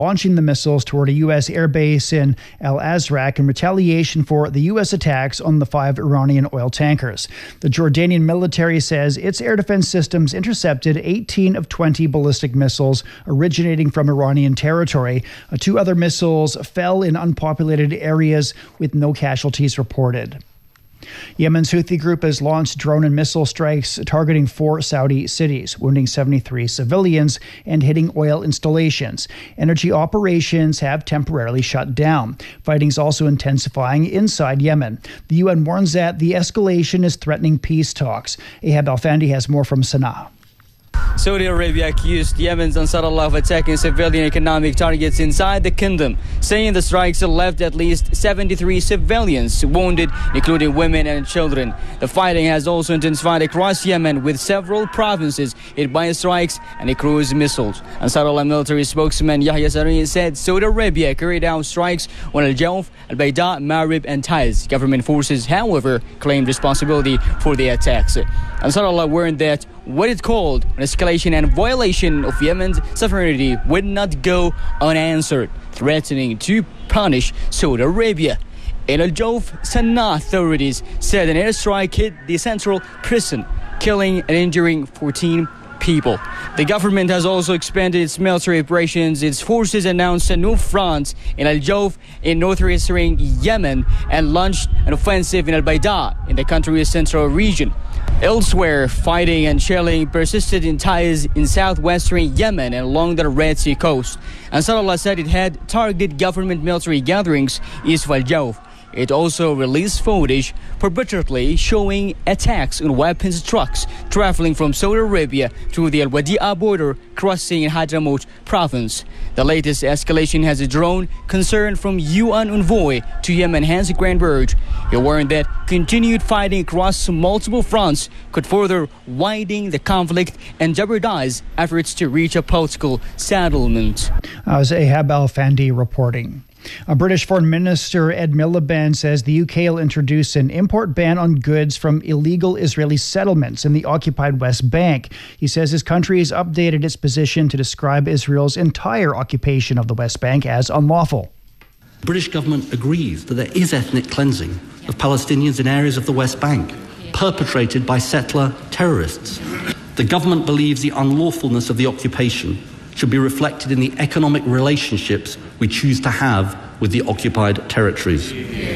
launching the missiles toward a U.S. airbase in Al Azraq in retaliation for the U.S. attacks on the 5 Iranian oil tankers. The Jordanian military says its air defense systems intercepted 18 of 20 ballistic missiles originating from Iranian territory. 2 other missiles fell in unpopulated areas with no casualties reported. Yemen's Houthi group has launched drone and missile strikes targeting 4 Saudi cities, wounding 73 civilians and hitting oil installations. Energy operations have temporarily shut down. Fighting is also intensifying inside Yemen. The UN warns that the escalation is threatening peace talks. Ahab Alfandi has more from Sana'a. Saudi Arabia accused Yemen's Ansarullah of attacking civilian economic targets inside the kingdom, saying the strikes left at least 73 civilians wounded, including women and children. The fighting has also intensified across Yemen, with several provinces hit by strikes and cruise missiles. Ansarullah military spokesman Yahya Sareen said Saudi Arabia carried out strikes on Al-Jawf, Al-Bayda, Marib and Taiz. Government forces, however, claimed responsibility for the attacks. Ansarullah warned that what it called an escalation and violation of Yemen's sovereignty would not go unanswered, threatening to punish Saudi Arabia. In Al-Jawf, Sana'a authorities said an airstrike hit the central prison, killing and injuring 14 people. The government has also expanded its military operations. Its forces announced a new front in Al-Jawf in northwestern Yemen and launched an offensive in Al-Bayda in the country's central region. Elsewhere, fighting and shelling persisted in Taiz in southwestern Yemen and along the Red Sea coast. Ansarullah said it had targeted government military gatherings east of Al-Jawf. It also released footage purportedly showing attacks on weapons trucks traveling from Saudi Arabia through the Al-Wadi'a border, crossing Hadramaut province. The latest escalation has drawn concern from UN envoy to Yemen Hans Granberg. He warned that continued fighting across multiple fronts could further widen the conflict and jeopardize efforts to reach a political settlement. As Ahab Alfandi reporting. British Foreign Minister Ed Miliband says the UK will introduce an import ban on goods from illegal Israeli settlements in the occupied West Bank. He says his country has updated its position to describe Israel's entire occupation of the West Bank as unlawful. The British government agrees that there is ethnic cleansing of Palestinians in areas of the West Bank, perpetrated by settler terrorists. The government believes the unlawfulness of the occupation should be reflected in the economic relationships we choose to have with the occupied territories.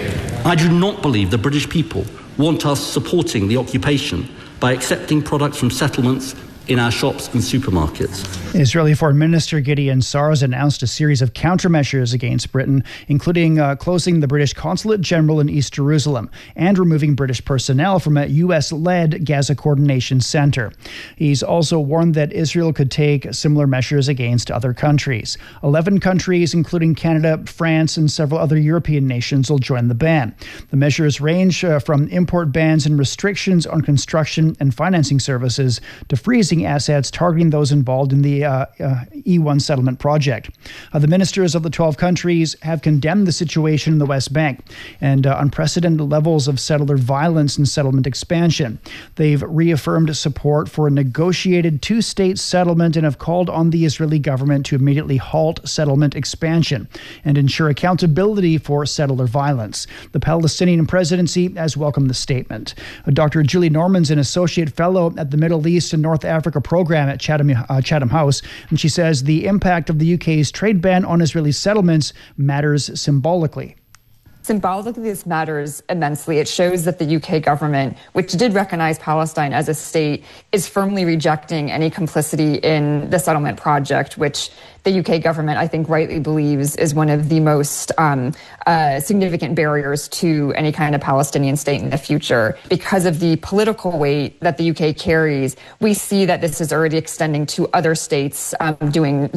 I do not believe the British people want us supporting the occupation by accepting products from settlements in our shops and supermarkets. Israeli Foreign Minister Gideon Sa'ar has announced a series of countermeasures against Britain, including closing the British Consulate General in East Jerusalem and removing British personnel from a U.S.-led Gaza Coordination Center. He's also warned that Israel could take similar measures against other countries. 11 countries, including Canada, France, and several other European nations, will join the ban. The measures range from import bans and restrictions on construction and financing services to freezing assets targeting those involved in the E1 settlement project. The ministers of the 12 countries have condemned the situation in the West Bank and unprecedented levels of settler violence and settlement expansion. They've reaffirmed support for a negotiated 2-state settlement and have called on the Israeli government to immediately halt settlement expansion and ensure accountability for settler violence. The Palestinian presidency has welcomed the statement. Dr. Julie Norman's an associate fellow at the Middle East and North Africa program at Chatham House, and she says the impact of the UK's trade ban on Israeli settlements matters symbolically. Symbolically, this matters immensely. It shows that the UK government, which did recognize Palestine as a state, is firmly rejecting any complicity in the settlement project, which the UK government, I think, rightly believes is one of the most significant barriers to any kind of Palestinian state in the future. Because of the political weight that the UK carries, we see that this is already extending to other states doing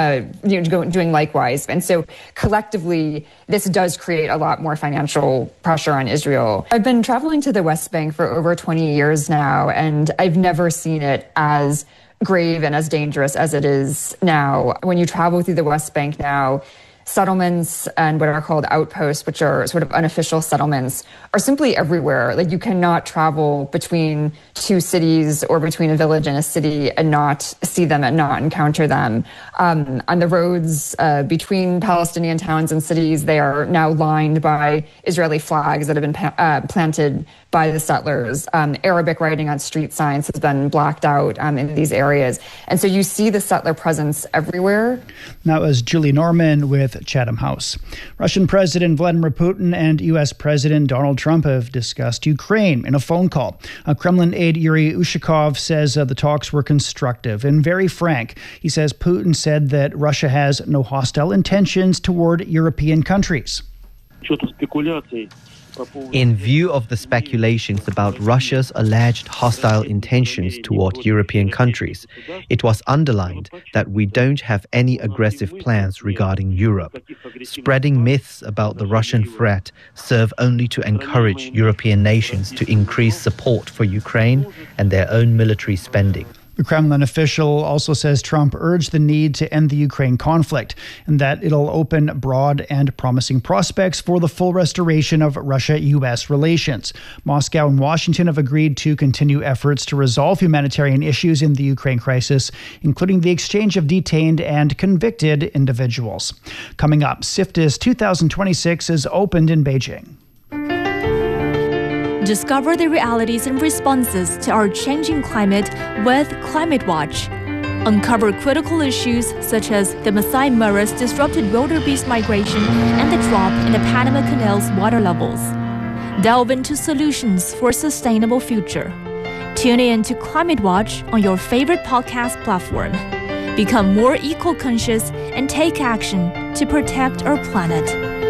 likewise. And so collectively, this does create a lot more financial pressure on Israel. I've been traveling to the West Bank for over 20 years now, and I've never seen it as grave and as dangerous as it is now. When you travel through the West Bank now, settlements and what are called outposts, which are sort of unofficial settlements, are simply everywhere. Like, you cannot travel between two cities or between a village and a city and not see them and not encounter them. On the roads between Palestinian towns and cities, they are now lined by Israeli flags that have been planted by the settlers. Arabic writing on street signs has been blacked out in these areas. And so you see the settler presence everywhere. That was Julie Norman with Chatham House. Russian President Vladimir Putin and U.S. President Donald Trump have discussed Ukraine in a phone call. Kremlin aide Yuri Ushakov says the talks were constructive and very frank. He says Putin said that Russia has no hostile intentions toward European countries. In view of the speculations about Russia's alleged hostile intentions toward European countries, it was underlined that we don't have any aggressive plans regarding Europe. Spreading myths about the Russian threat serve only to encourage European nations to increase support for Ukraine and their own military spending. The Kremlin official also says Trump urged the need to end the Ukraine conflict and that it'll open broad and promising prospects for the full restoration of Russia-U.S. relations. Moscow and Washington have agreed to continue efforts to resolve humanitarian issues in the Ukraine crisis, including the exchange of detained and convicted individuals. Coming up, CIFTIS 2026 is opened in Beijing. Discover the realities and responses to our changing climate with Climate Watch. Uncover critical issues such as the Masai Mara's disrupted wildebeest migration and the drop in the Panama Canal's water levels. Delve into solutions for a sustainable future. Tune in to Climate Watch on your favorite podcast platform. Become more eco-conscious and take action to protect our planet.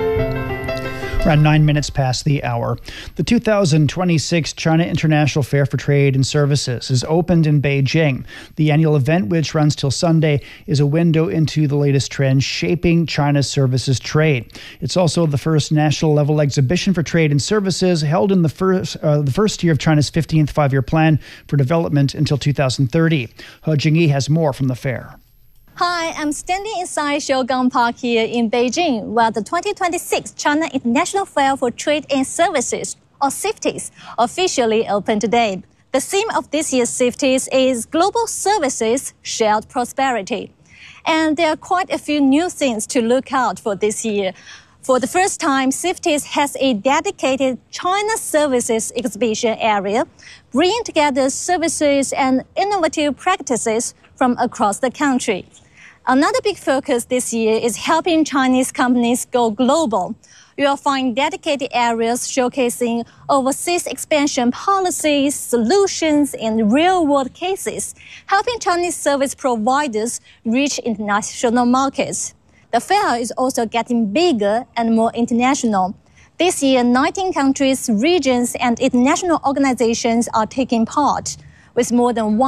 Around 9 minutes past the hour. The 2026 China International Fair for Trade and Services is opened in Beijing. The annual event, which runs till Sunday, is a window into the latest trends shaping China's services trade. It's also the first national level exhibition for trade and services held in the first year of China's 15th five-year plan for development until 2030. He Jingyi has more from the fair. Hi, I'm standing inside Shougang Park here in Beijing, where the 2026 China International Fair for Trade and Services, or CIFTIS, officially opened today. The theme of this year's CIFTIS is Global Services, Shared Prosperity. And there are quite a few new things to look out for this year. For the first time, CIFTIS has a dedicated China Services exhibition area, bringing together services and innovative practices from across the country. Another big focus this year is helping Chinese companies go global. You will find dedicated areas showcasing overseas expansion policies, solutions, and real-world cases, helping Chinese service providers reach international markets. The fair is also getting bigger and more international. This year, 19 countries, regions, and international organizations are taking part, with more than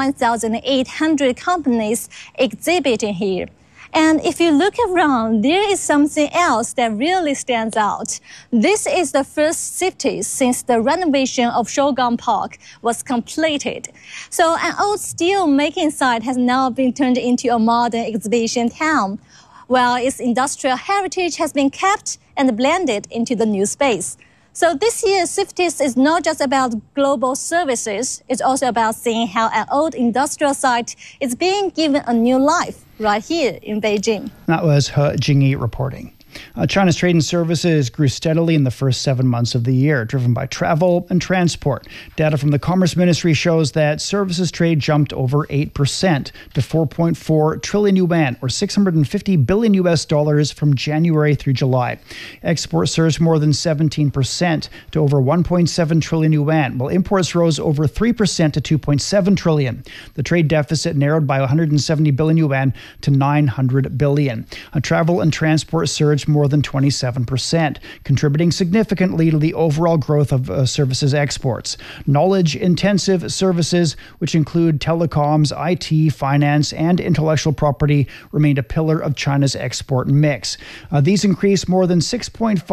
1,800 companies exhibiting here. And if you look around, there is something else that really stands out. This is the first CIFTIS since the renovation of Shougang Park was completed. So an old steel making site has now been turned into a modern exhibition town, while its industrial heritage has been kept and blended into the new space. So this year, CIFTIS is not just about global services, it's also about seeing how an old industrial site is being given a new life right here in Beijing. That was He Jingyi reporting. China's trade and services grew steadily in the first 7 months of the year, driven by travel and transport. Data from the Commerce Ministry shows that services trade jumped over 8% to 4.4 trillion yuan, or $650 billion US dollars from January through July. Exports surged more than 17% to over 1.7 trillion yuan, while imports rose over 3% to 2.7 trillion. The trade deficit narrowed by 170 billion yuan to 900 billion. Travel and transport surged more than 27%, contributing significantly to the overall growth of services exports. Knowledge-intensive services, which include telecoms, IT, finance, and intellectual property, remained a pillar of China's export mix. These increased more than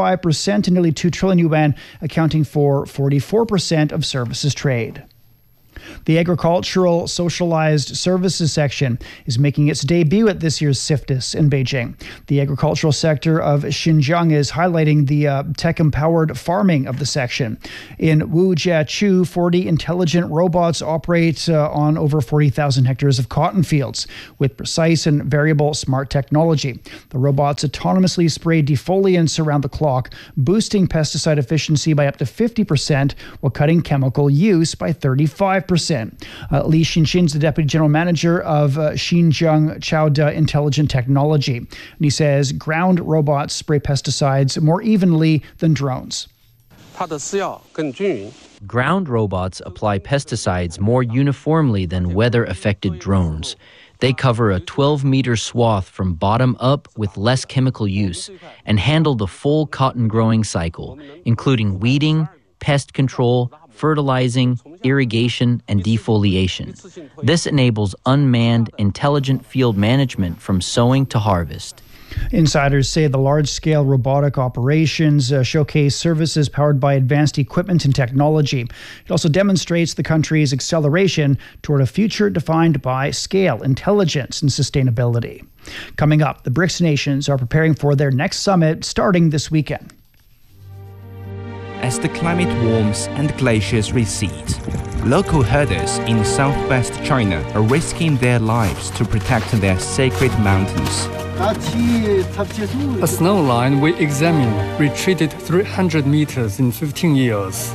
6.5% to nearly 2 trillion yuan, accounting for 44% of services trade. The Agricultural Socialized Services section is making its debut at this year's CIFTIS in Beijing. The agricultural sector of Xinjiang is highlighting the tech-empowered farming of the section. In Wujiaqiu, 40 intelligent robots operate on over 40,000 hectares of cotton fields with precise and variable smart technology. The robots autonomously spray defoliants around the clock, boosting pesticide efficiency by up to 50% while cutting chemical use by 35%. Li Xinxin's the Deputy General Manager of Xinjiang Chaoda Intelligent Technology. And he says ground robots spray pesticides more evenly than drones. Ground robots apply pesticides more uniformly than weather-affected drones. They cover a 12-meter swath from bottom up with less chemical use and handle the full cotton growing cycle, including weeding, pest control, fertilizing, irrigation, and defoliation. This enables unmanned, intelligent field management from sowing to harvest. Insiders say the large-scale robotic operations showcase services powered by advanced equipment and technology. It also demonstrates the country's acceleration toward a future defined by scale, intelligence, and sustainability. Coming up, the BRICS nations are preparing for their next summit starting this weekend. As the climate warms and glaciers recede, local herders in southwest China are risking their lives to protect their sacred mountains. A snow line we examined retreated 300 meters in 15 years.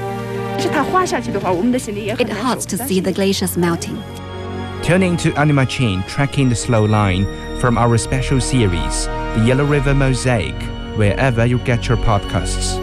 It hurts to see the glaciers melting. Tune in to Anima Chain Tracking the Slow Line from our special series, The Yellow River Mosaic, wherever you get your podcasts.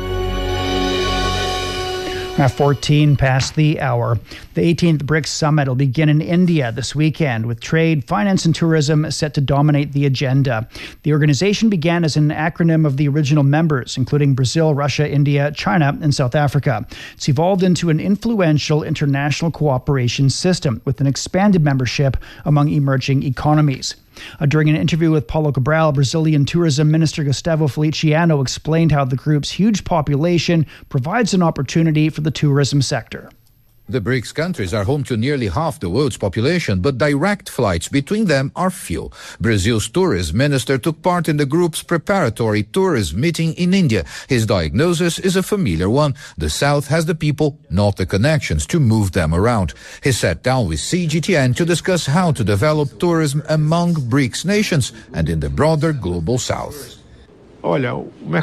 At 14 past the hour. The 18th BRICS Summit will begin in India this weekend with trade, finance, and tourism set to dominate the agenda. The organization began as an acronym of the original members, including Brazil, Russia, India, China, and South Africa. It's evolved into an influential international cooperation system with an expanded membership among emerging economies. During an interview with Paulo Cabral, Brazilian Tourism Minister Gustavo Feliciano explained how the group's huge population provides an opportunity for the tourism sector. The BRICS countries are home to nearly half the world's population, but direct flights between them are few. Brazil's tourism minister took part in the group's preparatory tourism meeting in India. His diagnosis is a familiar one. The South has the people, not the connections, to move them around. He sat down with CGTN to discuss how to develop tourism among BRICS nations and in the broader global South. The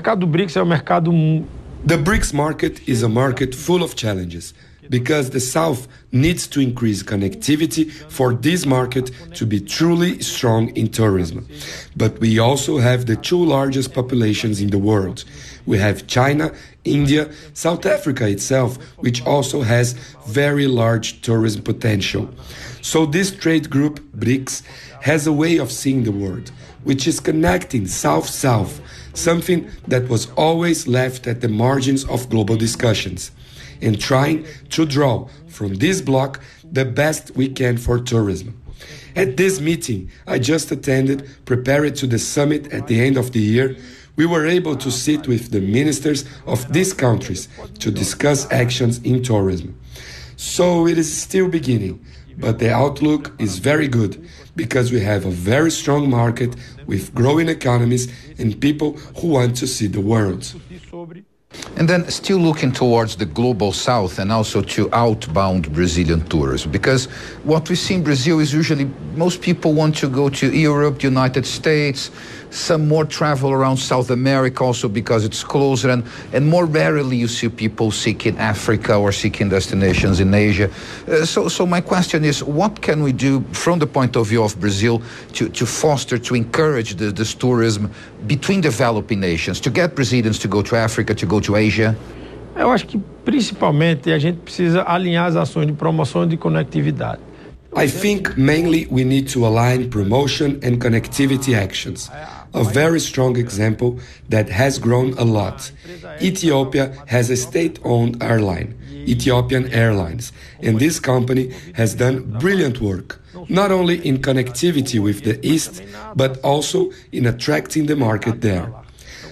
BRICS market is a market full of challenges, because the South needs to increase connectivity for this market to be truly strong in tourism. But we also have the two largest populations in the world. We have China, India, South Africa itself, which also has very large tourism potential. So this trade group, BRICS, has a way of seeing the world, which is connecting South-South, something that was always left at the margins of global discussions, and trying to draw from this block the best we can for tourism. At this meeting I just attended, prepared to the summit at the end of the year, we were able to sit with the ministers of these countries to discuss actions in tourism. So it is still beginning, but the outlook is very good because we have a very strong market with growing economies and people who want to see the world. And then still looking towards the global South and also to outbound Brazilian tourism, because what we see in Brazil is usually most people want to go to Europe, United States, some more travel around South America also because it's closer, and more rarely you see people seeking Africa or seeking destinations in Asia. So my question is, what can we do from the point of view of Brazil to foster, to encourage this tourism between developing nations, to get Brazilians to go to Africa, to go to Asia? Eu acho que principalmente a gente precisa alinhar as ações de promoção e de conectividade. I think mainly we need to align promotion and connectivity actions. A very strong example that has grown a lot. Ethiopia has a state-owned airline, Ethiopian Airlines, and this company has done brilliant work, not only in connectivity with the East, but also in attracting the market there.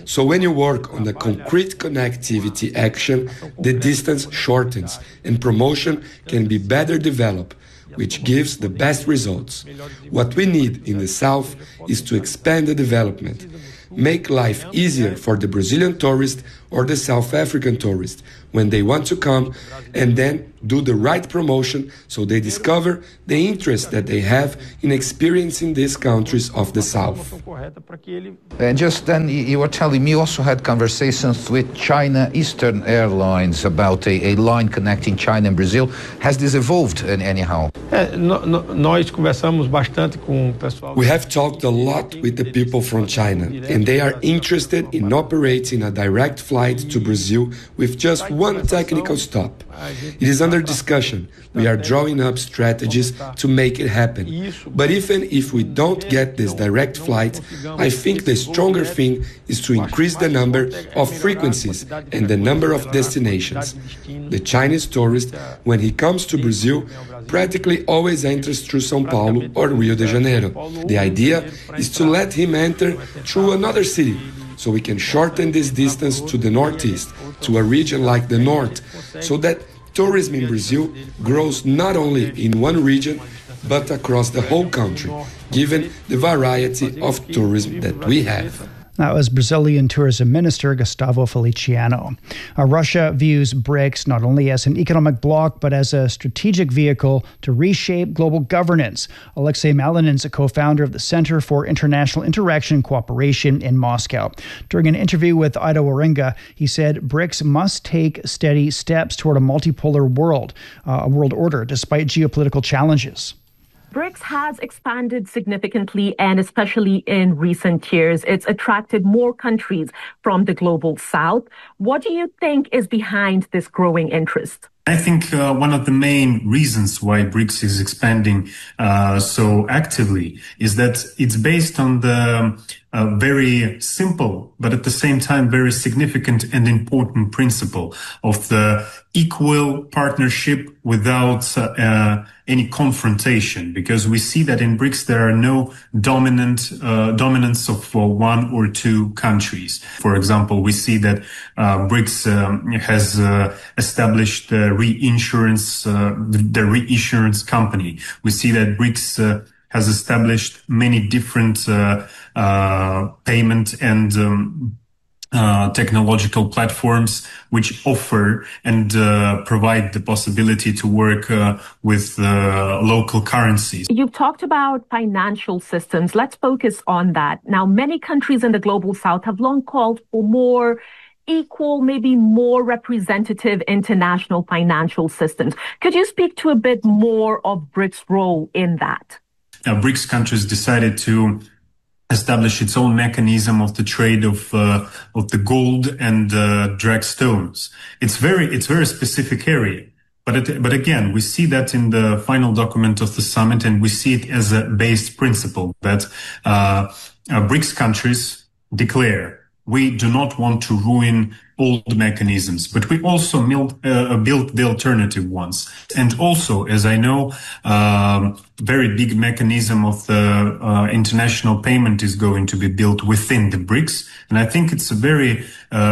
So when you work on the concrete connectivity action, the distance shortens and promotion can be better developed, which gives the best results. What we need in the South is to expand the development, make life easier for the Brazilian tourist or the South African tourist when they want to come, and then do the right promotion so they discover the interest that they have in experiencing these countries of the South. And just then, you were telling me you also had conversations with China Eastern Airlines about a line connecting China and Brazil. Has this evolved anyhow? We have talked a lot with the people from China, and they are interested in operating a direct flight to Brazil with just one technical stop. It is under discussion. We are drawing up strategies to make it happen. But even if we don't get this direct flight, I think the stronger thing is to increase the number of frequencies and the number of destinations. The Chinese tourist, when he comes to Brazil, practically always enters through São Paulo or Rio de Janeiro. The idea is to let him enter through another city, so we can shorten this distance to the northeast, to a region like the north, so that tourism in Brazil grows not only in one region, but across the whole country, given the variety of tourism that we have. That was Brazilian Tourism Minister Gustavo Feliciano. Russia views BRICS not only as an economic bloc, but as a strategic vehicle to reshape global governance. Alexei Malinin is a co-founder of the Center for International Interaction and Cooperation in Moscow. During an interview with Ida Waringa, he said BRICS must take steady steps toward a multipolar world, a world order, despite geopolitical challenges. BRICS has expanded significantly, and especially in recent years, it's attracted more countries from the global south. What do you think is behind this growing interest? I think one of the main reasons why BRICS is expanding so actively is that it's based on the very simple, but at the same time very significant and important principle of the equal partnership without any confrontation, because we see that in BRICS there are no dominance of one or two countries. For example, we see that BRICS has established the reinsurance company. We see that BRICS has established many different payment and technological platforms which offer and provide the possibility to work with local currencies. You've talked about financial systems. Let's focus on that. Now, many countries in the global south have long called for more equal, maybe more representative international financial systems. Could you speak to a bit more of BRICS' role in that? BRICS countries decided to establish its own mechanism of the trade of the gold and drag stones. It's very specific area. But again, we see that in the final document of the summit, and we see it as a base principle that BRICS countries declare we do not want to ruin old mechanisms, but we also build the alternative ones. And also, as I know, very big mechanism of the international payment is going to be built within the BRICS. And I think it's a very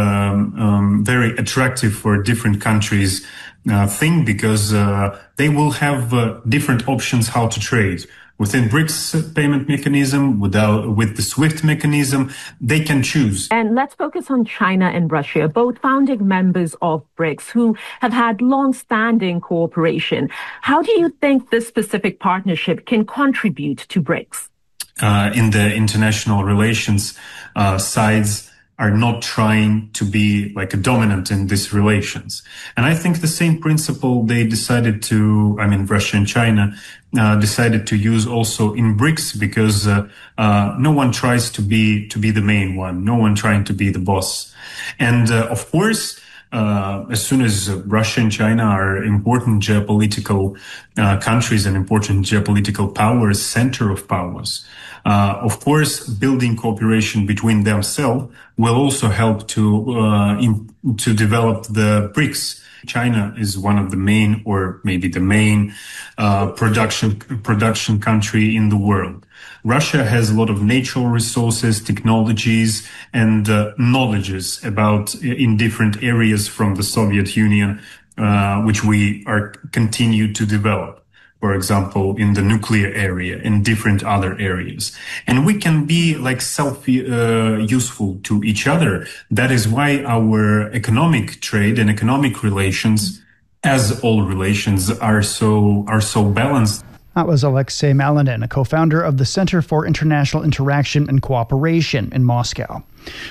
attractive for different countries thing, because they will have different options how to trade. Within BRICS payment mechanism, with the SWIFT mechanism, they can choose. And let's focus on China and Russia, both founding members of BRICS who have had long-standing cooperation. How do you think this specific partnership can contribute to BRICS? In the international relations, sides are not trying to be like a dominant in these relations. And I think the same principle they decided to, Russia and China, decided to use also in BRICS, because no one tries to be the main one, no one trying to be the boss. And of course, as soon as Russia and China are important geopolitical countries and important geopolitical powers, center of powers, of course, building cooperation between themselves will also help to develop the BRICS. China is one of the main, or maybe the main, production country in the world. Russia has a lot of natural resources, technologies, and knowledges about in different areas from the Soviet Union, which we are continue to develop. For example, in the nuclear area, in different other areas. And we can be like useful to each other. That is why our economic trade and economic relations, as all relations, are so balanced. That was Alexei Malinin, a co-founder of the Center for International Interaction and Cooperation in Moscow.